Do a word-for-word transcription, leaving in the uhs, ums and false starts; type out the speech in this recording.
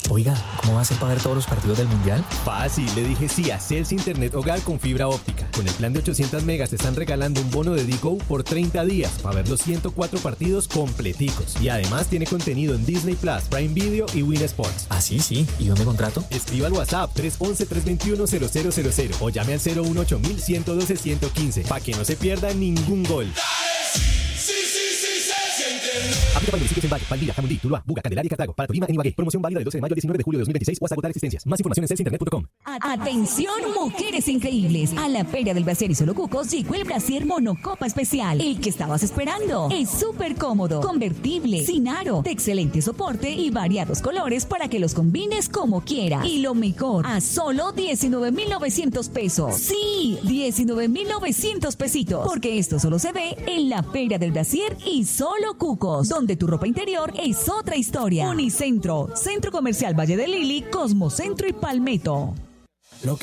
Oiga, ¿cómo va a ser para ver todos los partidos del Mundial? Fácil, le dije sí a Celsi Internet Hogar con fibra óptica. Con el plan de ochocientos megas te están regalando un bono de Digo por treinta días para ver los ciento cuatro partidos completicos. Y además tiene contenido en Disney Plus, Prime Video y Win Sports. Ah, sí, sí. ¿Y dónde contrato? Escriba al WhatsApp tres once, tres veintiuno, cero cero cero cero o llame al cero uno ocho mil, ciento doce, ciento quince para que no se pierda ningún gol. Aplica para municipios en Valle, Valdivia, Jamundí, Tuluá, Buga, Candelaria y Cartago. Para Tolima, en Ibagué. Promoción válida del doce de mayo al diecinueve de julio de dos mil veintiséis o hasta agotar existencias. Más información en celsi internet punto com. Atención, mujeres increíbles. A la Feria del Brasier y Solo Cucos llegó el Brasier Monocopa Especial. El que estabas esperando. Es súper cómodo, convertible, sin aro, de excelente soporte y variados colores para que los combines como quieras. Y lo mejor, a solo diecinueve mil novecientos pesos. Sí, diecinueve mil novecientos pesitos. Porque esto solo se ve en la Feria del Brasier y Solo Cucos, donde tu ropa interior es otra historia. Unicentro, Centro Comercial Valle de Lili, Cosmocentro y Palmetto.